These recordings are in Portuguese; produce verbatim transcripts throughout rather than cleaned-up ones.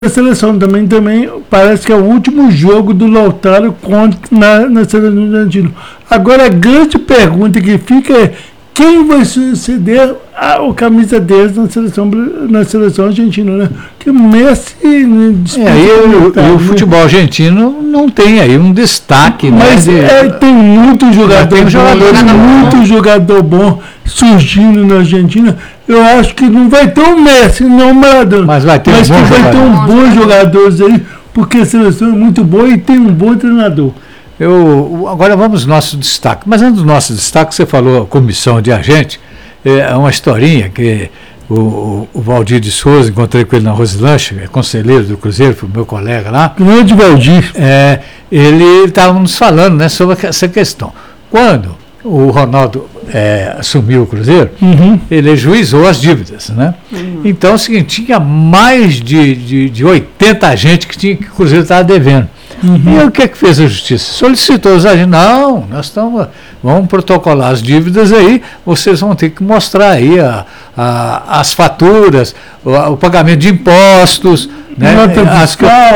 A seleção também, também parece que é o último jogo do Lautaro contra, na, na seleção do Argentina. Agora a grande pergunta que fica é quem vai suceder a, a camisa dez na seleção, na seleção argentina, né? Que o Messi... É, aí o, tá, o, o futebol argentino não tem aí um destaque. Mas né, de, é, tem muito jogador tem bom, jogador tem muito bom. jogador bom surgindo na Argentina. Eu acho que não vai ter o Messi, não o Maradona. Mas vai ter mas um bom que vai jogador. ter um bons jogadores aí, porque a seleção é muito boa e tem um bom treinador. Eu, agora vamos ao nosso destaque. Mas antes do nosso destaque, você falou comissão de agente, é uma historinha que o, o, o Valdir de Souza, encontrei com ele na Rosilândia, é conselheiro do Cruzeiro, foi meu colega lá. Grande Valdir. É, ele estava nos falando, né, sobre essa questão. Quando o Ronaldo é, assumiu o Cruzeiro, uhum. ele juizou as dívidas, né? Uhum. Então é o seguinte, tinha mais de, de, de oitenta agentes que, tinha, que o Cruzeiro estava devendo. Uhum. E o que é que fez a justiça? Solicitou os agentes, não, nós estamos, vamos protocolar as dívidas aí, vocês vão ter que mostrar aí a, a, as faturas, o, o pagamento de impostos, né? As,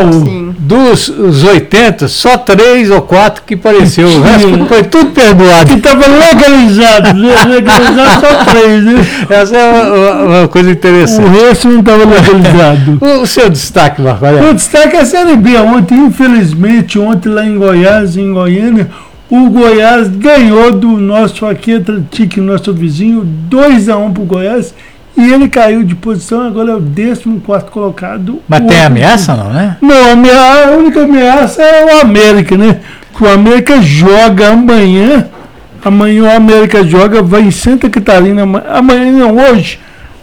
dos os oitenta, só três ou quatro que apareceu, o resto foi tudo perdoado. Que estava legalizado, legalizado só três, né? Essa é uma, uma coisa interessante. O resto não estava legalizado. o, o seu destaque, Marco Aurélio? O destaque é a Série B. Ontem, infelizmente, ontem lá em Goiás, em Goiânia, o Goiás ganhou do nosso aqui, Atlético, nosso vizinho, dois a um para o Goiás. E ele caiu de posição, agora é o décimo quarto colocado. Mas tem ameaça não, né? Não, a, a única ameaça é o América, né? Que o América joga amanhã, amanhã o América joga, vai em Santa Catarina, amanhã não, hoje,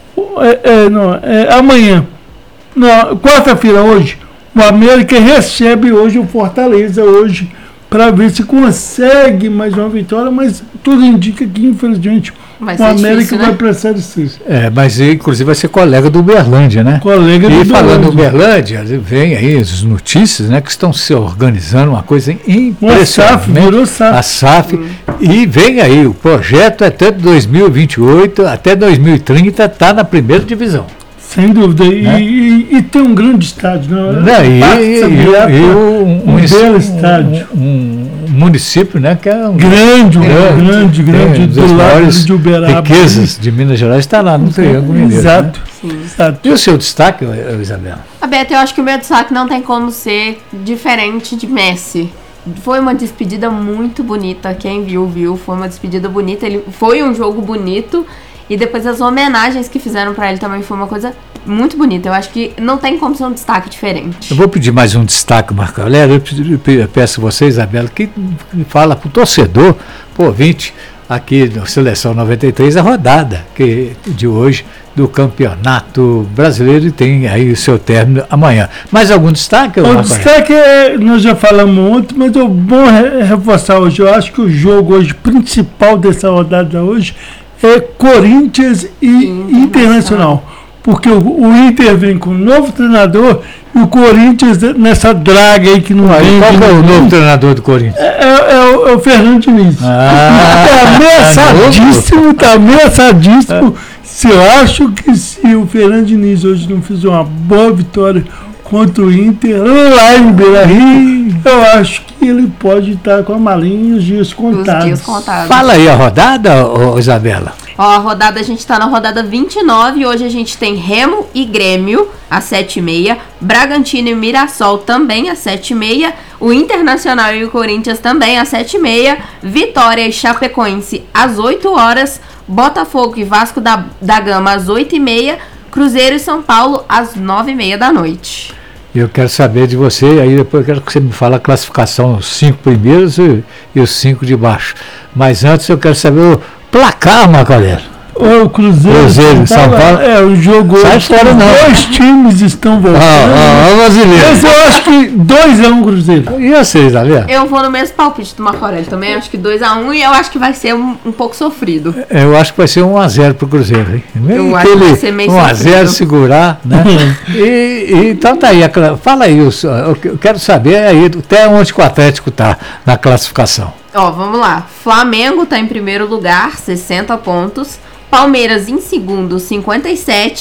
é, é, não, é amanhã, não, quarta-feira hoje, o América recebe hoje o Fortaleza, hoje, para ver se consegue mais uma vitória, mas tudo indica que, infelizmente, vai o América difícil, vai né? para a Série C. É, mas inclusive vai ser colega do Uberlândia, né? Colega do E falando do Uberlândia, Uberlândia, vem aí as notícias, né, que estão se organizando, uma coisa impressionante. A SAF, virou SAF. A SAF. Hum. E vem aí, o projeto até dois mil e vinte e oito, até dois mil e trinta, está na primeira divisão. Sem dúvida, e, né? e, e tem um grande estádio, não é? Não, e, e, e um, um, um belo estádio. Um, um, um município, né, que é um grande, grande, grande, grande, é, do lado de Uberaba. Riquezas de Minas Gerais está lá no Triângulo Mineiro. Exato, né? Exato. E o seu destaque, Isabela? A Beto, eu acho que o meu destaque não tem como ser diferente de Messi. Foi uma despedida muito bonita, quem viu, viu, foi uma despedida bonita, ele foi um jogo bonito. E depois as homenagens que fizeram pra ele também foi uma coisa muito bonita. Eu acho que não tem como ser um destaque diferente. Eu vou pedir mais um destaque, Marco Aurélio. Eu peço a você, Isabela, que fala pro torcedor, pô, vinte aqui da Seleção noventa e três, a rodada que, de hoje do Campeonato Brasileiro, e tem aí o seu término amanhã. Mais algum destaque? O destaque é, nós já falamos ontem, mas é bom reforçar hoje. Eu acho que o jogo hoje principal dessa rodada hoje é Corinthians e Internacional, Internacional. Porque o, o Inter vem com um novo treinador e o Corinthians nessa draga aí que não ah, vem. Qual é o novo treinador do Corinthians? É, é, é, o, é o Fernando Diniz. Ah, está ameaçadíssimo, está ameaçadíssimo. Se eu acho que se o Fernando Diniz hoje não fizer uma boa vitória contra o Inter, lá em Beira-Rio, eu acho que ele pode estar com a malinha e os dias contados. Os dias contados. Fala aí a rodada, ô, Isabela. Ó, a rodada, a gente está na rodada vinte e nove, hoje a gente tem Remo e Grêmio às sete e meia, Bragantino e Mirassol também às sete e meia, o Internacional e o Corinthians também às sete e meia, Vitória e Chapecoense às oito horas, Botafogo e Vasco da, da Gama às oito e meia, Cruzeiro e São Paulo às nove e meia da noite. Eu quero saber de você, aí depois eu quero que você me fale a classificação, os cinco primeiros e, e os cinco de baixo. Mas antes eu quero saber o placar, Marco Aurélio. O Cruzeiro, Cruzeiro São Paulo, São Paulo. É, o jogo sai fora não. Dois times estão voltando. Ah, ah, mas eu acho que dois a um Cruzeiro. E vocês, Alê? Eu vou no mesmo palpite do Marco Aurélio também, acho que dois a um e eu acho que vai ser um, um pouco sofrido. Eu acho que vai ser um a zero pro Cruzeiro, hein? Eu acho que vai ser meio um a zero segurar, né? e, e, então tá aí, fala aí, eu quero saber aí até onde que o Atlético tá na classificação. Ó, vamos lá. Flamengo tá em primeiro lugar, sessenta pontos. Palmeiras em segundo, cinquenta e sete.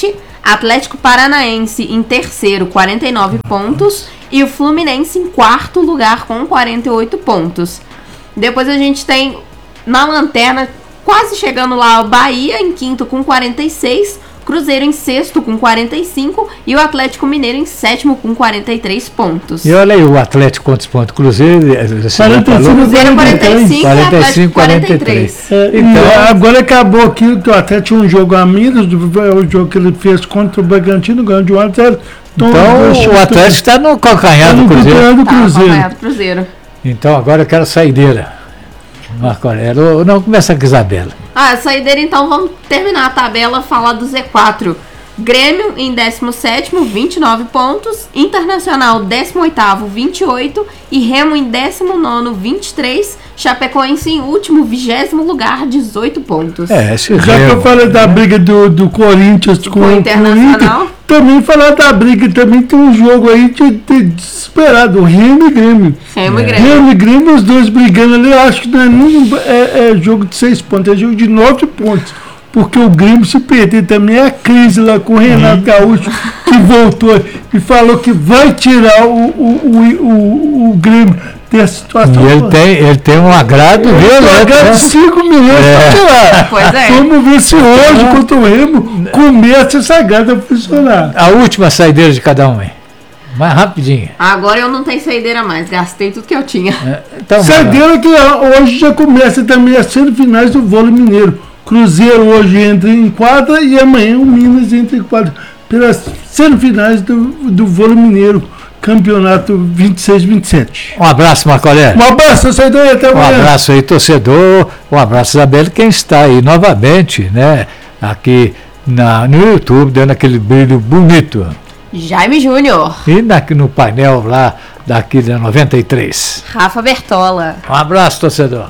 Atlético Paranaense em terceiro, quarenta e nove pontos. E o Fluminense em quarto lugar com quarenta e oito pontos. Depois a gente tem na lanterna, quase chegando lá, o Bahia em quinto com quarenta e seis. Cruzeiro em sexto com quarenta e cinco e o Atlético Mineiro em sétimo com quarenta e três pontos. E olha aí o Atlético quantos pontos? Cruzeiro, quarenta e cinco, Cruzeiro quarenta e cinco e Atlético quarenta e três. É, então, agora acabou aquilo que o Atlético tinha um jogo a menos, o jogo que ele fez contra o Bragantino, ganhou de um a zero. Então, então o Atlético está no calcanhar do Cruzeiro. do Cruzeiro. Tá, Cruzeiro. Então agora eu quero saideira. Marco Aurélio, não, começa com a Isabela. Ah, saideira, então vamos terminar a tabela, falar do Z quatro. Grêmio em décimo sétimo, vinte e nove pontos. Internacional décimo oitavo, vinte e oito. E Remo em décimo nono, vinte e três. Chapecoense em último, vigésimo lugar, dezoito pontos. É, esse Já Remo, que eu falei da briga do, do Corinthians com, com o Internacional, com o Inter, também falar da briga, também tem um jogo aí de, de desesperado, o Remo e Grêmio. Remo e É. Grêmio. Remo e Grêmio, os dois brigando ali, eu acho que não é, nem, é, é jogo de seis pontos, é jogo de nove pontos. Porque o Grêmio se perder também é a crise lá com o Renato Gaúcho, que voltou e falou que vai tirar o, o, o, o, o Grêmio dessa situação. E ele tem, ele tem um agrado violento, Pagar né? cinco milhões É. para tirar. Pois é. Vamos ver se hoje, contra o Remo, começa essa gata a funcionar. A última saideira de cada um, hein? Mais rapidinho. Agora eu não tenho saideira mais, gastei tudo que eu tinha. É, então, vai lá. Saideira que hoje já começa também as semifinais do vôlei mineiro. Cruzeiro hoje entra em quadra e amanhã o Minas entra em quadra. Pelas semifinais do, do vôlei mineiro, campeonato vinte e seis vinte e sete. Um abraço, Marco Aurélio. Um abraço, Saideira, até Um amanhã. abraço aí, torcedor. Um abraço, Isabela, quem está aí novamente, né? Aqui na, no YouTube, dando aquele brilho bonito. Jaime Júnior. E na, no painel lá daqui da noventa e três. Rafa Bertola. Um abraço, torcedor.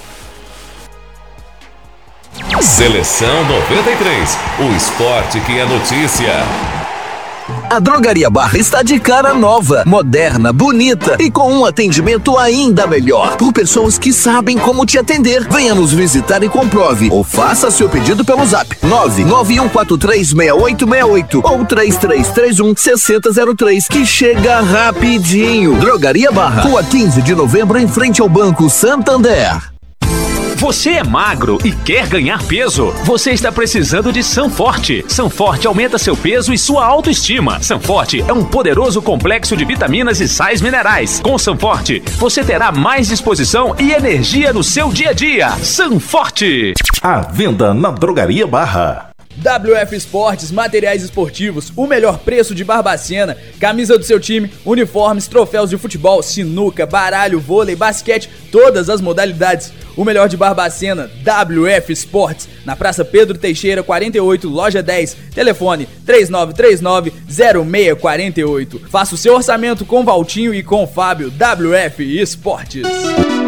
Seleção noventa e três, o esporte que é notícia. A Drogaria Barra está de cara nova, moderna, bonita e com um atendimento ainda melhor. Por pessoas que sabem como te atender. Venha nos visitar e comprove. Ou faça seu pedido pelo zap nove nove um quatro três seis oito seis oito ou três três três um seis zero zero três, que chega rapidinho. Drogaria Barra, Rua quinze de novembro, em frente ao Banco Santander. Você é magro e quer ganhar peso? Você está precisando de Sanforte. Sanforte aumenta seu peso e sua autoestima. Sanforte é um poderoso complexo de vitaminas e sais minerais. Com Sanforte, você terá mais disposição e energia no seu dia a dia. Sanforte! À venda na Drogaria Barra. W F Esportes, materiais esportivos, o melhor preço de Barbacena, camisa do seu time, uniformes, troféus de futebol, sinuca, baralho, vôlei, basquete, todas as modalidades. O melhor de Barbacena, W F Esportes, na Praça Pedro Teixeira, quarenta e oito, loja dez, telefone três nove três nove zero seis quatro oito. Faça o seu orçamento com Valtinho e com Fábio. W F Esportes.